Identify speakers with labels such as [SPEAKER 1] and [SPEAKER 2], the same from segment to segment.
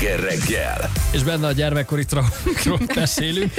[SPEAKER 1] Reggel.
[SPEAKER 2] És benne a gyermekkori traumákról beszélünk.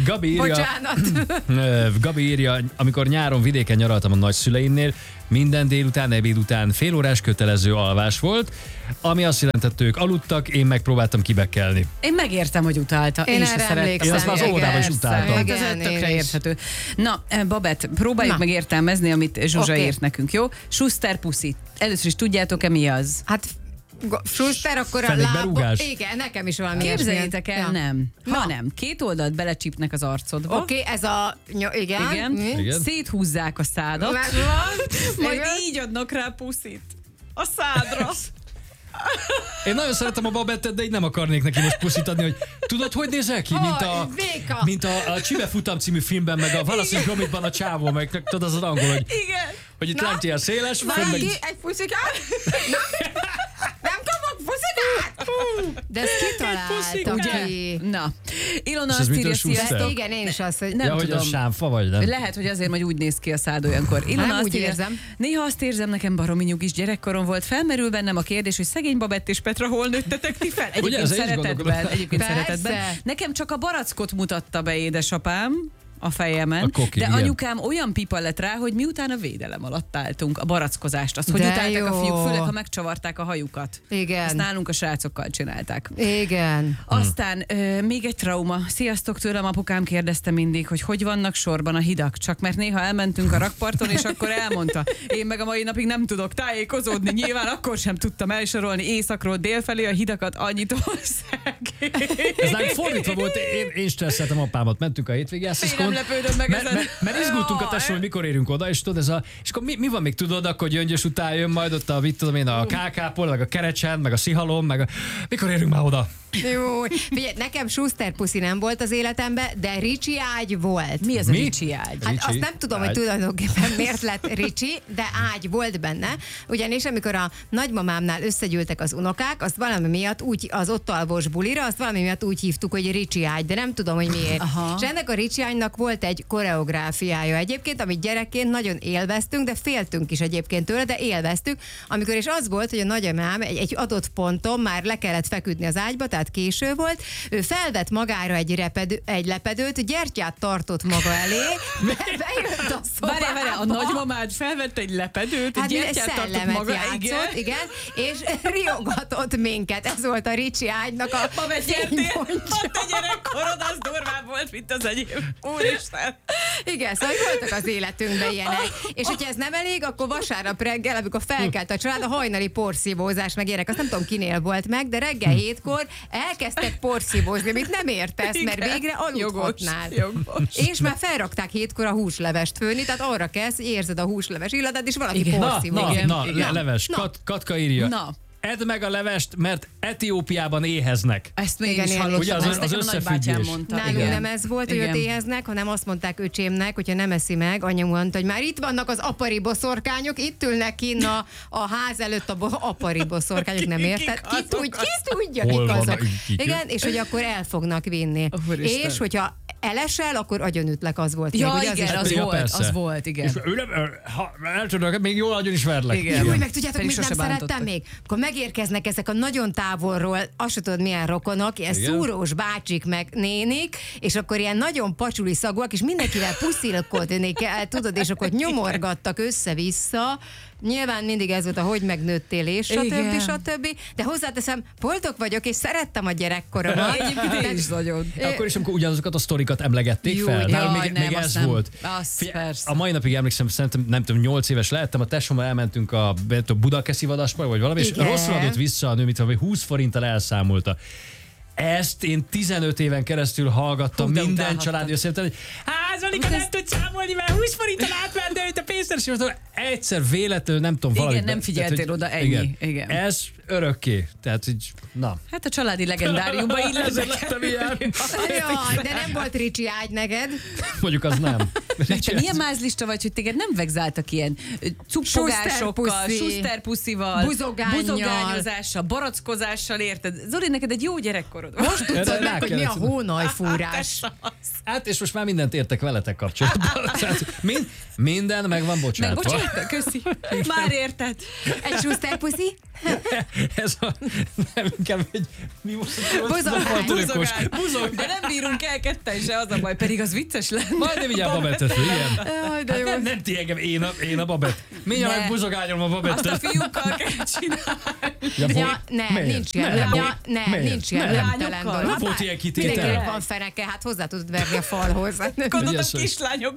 [SPEAKER 2] Gabi írja, amikor nyáron vidéken nyaraltam a nagyszüleimnél, minden délután, ebéd után fél órás kötelező alvás volt, ami azt jelentett, ők aludtak, én megpróbáltam kibekelni.
[SPEAKER 3] Én megértem, hogy utálta. Én is szerettem.
[SPEAKER 2] Én azt már az óvodában is utáltam.
[SPEAKER 3] Hát ez tökre érthető. Na, Babett, próbáljuk meg értelmezni, amit Zsuzsa írt nekünk, jó? Schuster puszi. Először is tudjátok-e, mi az?
[SPEAKER 4] Hát Schuster, akkor a
[SPEAKER 2] Fenékberúgás.
[SPEAKER 4] Igen, nekem is valami.
[SPEAKER 3] Képzeljétek el, nem. Hanem két oldalt belecsípnek az arcodba.
[SPEAKER 4] Oké, ez a... Igen.
[SPEAKER 3] Széthúzzák a szádat, majd így adnak rá puszit. A szádra.
[SPEAKER 2] Én nagyon szeretem a Babettet, de így nem akarnék neki most puszit adni, hogy tudod, hogy nézel ki? Mint a Csibe futam című filmben, meg a Wallace & Gromitban a csávó, meg tudod az angol, hogy itt lent ilyen széles.
[SPEAKER 4] Valaki egy puszikát? Nem kapok puszikát? De ezt kitalálta ki.
[SPEAKER 3] Na, Ilona azt írja, sziasztok.
[SPEAKER 4] Igen, én is azt, hogy
[SPEAKER 3] nem
[SPEAKER 2] tudom. Hogy a sámfa vagy, nem?
[SPEAKER 3] Lehet, hogy azért majd úgy néz ki a szád olyankor. Ilona azt írja, érzem. Néha azt érzem, nekem baromi nyugis gyerekkorom volt. Felmerül bennem a kérdés, hogy szegény Babett és Petra hol nőttetek ti fel? Egyébként szeretetben. Nekem csak a barackot mutatta be édesapám a fejemen, de anyukám olyan pipa lett rá, hogy miután a védelem alatt álltunk, a barackozást, azt, hogy utálták a fiúk, főleg, ha megcsavarták a hajukat.
[SPEAKER 4] Igen.
[SPEAKER 3] Ezt nálunk a srácokkal csinálták.
[SPEAKER 4] Igen.
[SPEAKER 3] Aztán még egy trauma. Sziasztok, tőlem apukám kérdezte mindig, hogy vannak sorban a hidak, csak mert néha elmentünk a rakparton, és akkor elmondta. Én meg a mai napig nem tudok tájékozódni, nyilván akkor sem tudtam elsorolni északról délfelé a hidakat, annyit
[SPEAKER 2] Ez nem fordítva volt, én stresszeltem apámat, mentünk a hétvégéjászaszkon.
[SPEAKER 3] Lepődöm meg ezen.
[SPEAKER 2] Mert izgultunk a tesón, hogy mikor érünk oda, és tudod, és akkor mi van még, tudod, akkor Gyöngyös után jön majd ott a KK-pol, meg a Kerecsen, meg a Szihalom, mikor érünk már oda?
[SPEAKER 4] Jó, figyelj, nekem Schuster puszi nem volt az életemben, de Ricsi ágy volt.
[SPEAKER 3] Mi az a Ricsi ágy?
[SPEAKER 4] Hát azt nem tudom, hogy tulajdonképpen miért lett Ricsi, de ágy volt benne. Ugyanis amikor a nagymamámnál összegyűltek az unokák, azt valami miatt úgy, az ott alvós bulira, azt valami miatt úgy hívtuk, hogy Ricsi ágy, de nem tudom, hogy miért. Aha. És ennek a Ricsi ágynak volt egy koreográfiája egyébként, amit gyerekként nagyon élveztünk, de féltünk is egyébként tőle, de élveztük. Amikor is az volt, hogy a nagyamám egy adott ponton már le kellett feküdni az ágyba, tehát késő volt, ő felvett magára egy lepedőt, gyertyát tartott maga elé, bejött a szobába.
[SPEAKER 3] Várj, a nagymamád felvett egy lepedőt,
[SPEAKER 4] hát
[SPEAKER 3] gyertyát tartott maga,
[SPEAKER 4] játszott, igen, és riogatott minket. Ez volt a Ricsi ágynak a fénypontja.
[SPEAKER 3] A te gyerekkorod az durvább volt, mint az enyém. Úristen!
[SPEAKER 4] Igen, szóval voltak az életünkben ilyenek. És hogyha ez nem elég, akkor vasárnap reggel, amikor felkelt a család, a hajnali porszívózás meg ilyenek. Azt nem tudom, kinél volt meg, de reggel 7-kor elkezdtek porszívózni, amit nem értesz, mert végre aludhatnál. És már felrakták 7-kor a húslevest főni, tehát arra kezd, hogy érzed a húsleves illatát, és valaki porszívózik.
[SPEAKER 2] Leves. Katka írja. Edd meg a levest, mert Etiópiában éheznek.
[SPEAKER 3] Ezt még is hallottam.
[SPEAKER 2] Ugye az összefüggés.
[SPEAKER 4] Nálunk nem ez volt, hogy ott éheznek, hanem azt mondták öcsémnek, hogyha nem eszi meg, anya mondta, hogy már itt vannak az apari boszorkányok, itt ülnek kinn a ház előtt a apari boszorkányok, nem érted? Ki tudja, kik azok. Igen, és hogy akkor el fognak vinni. És hogyha elesel, akkor agyonütlek, az volt.
[SPEAKER 3] Ja, igen, az volt, igen. És
[SPEAKER 2] ha el tudok, még jól agyon is verlek.
[SPEAKER 4] Jó, meg tudjátok, mit nem szerettem még? Akkor megérkeznek ezek a nagyon távolról, azt sem tudod milyen rokonok, ilyen szúrós bácsik meg nénik, és akkor ilyen nagyon pacsuli szagúak, és mindenkivel puszilkodni kell, tudod, és akkor nyomorgattak össze-vissza. Nyilván mindig ez volt a hogy megnőttél és stb. De hozzáteszem, boldog vagyok, és szerettem a gyerekkoromat.
[SPEAKER 3] Egyébként is nagyon.
[SPEAKER 2] Akkor is, amikor ugyanazokat a sztorikat emlegették fel. Még ez volt. A mai napig emlékszem, szerintem nem tudom, 8 éves lehettem, a tesómmal elmentünk a Budakeszi vadasparkba, vagy valami, és rosszul adott vissza a nő, mint hogy 20 forinttal elszámolta. Ezt én 15 éven keresztül hallgattam minden családi összejöttel, hogy Zolika nem tud számolni, mert 20 forinttal átvende őt a pénztáros, és egyszer véletlenül, nem tudom, valami.
[SPEAKER 3] Igen, nem figyeltél oda, ennyi. Igen.
[SPEAKER 2] Ez örökké. Tehát, így, na.
[SPEAKER 3] Hát a családi legendáriumba illeszek.
[SPEAKER 4] Jaj, de nem volt Ricsi ágy neked.
[SPEAKER 2] Mondjuk az nem.
[SPEAKER 3] Te milyen mázlista vagy, hogy téged nem vegzáltak ilyen cuppogásokkal, Schuster-puszival, buzogányozással, barackozással, érted? Zoli, neked egy jó gyerekkorod.
[SPEAKER 4] Most tudod meg, hogy mi a hónajfúrás.
[SPEAKER 2] Hát, és most már mindent értek veletek kapcsolatban. Minden meg van bocsátva.
[SPEAKER 3] Bocsánat, köszi. Már érted.
[SPEAKER 4] Egy Schuster puszi?
[SPEAKER 2] Ez a... Nem, inkább egy... Mi most?
[SPEAKER 3] Buzog. De nem bírunk el ketten se, az a baj, pedig az vicces lenne.
[SPEAKER 2] Majd nem vigyál Babettet, igen.
[SPEAKER 3] Hát
[SPEAKER 2] nem ti engem, én a Babett. Mindjárt meg buzogáljon a Babettet.
[SPEAKER 3] Azt a fiúkkal kell csinálni.
[SPEAKER 4] Nincs ilyen. Nincs ilyen lemtelen dolog.
[SPEAKER 2] Nem volt ilyen kitétel.
[SPEAKER 4] Mindenkinek van feneke, hát hozzá tudod verni a falhoz.
[SPEAKER 3] Gondoltam, kislányok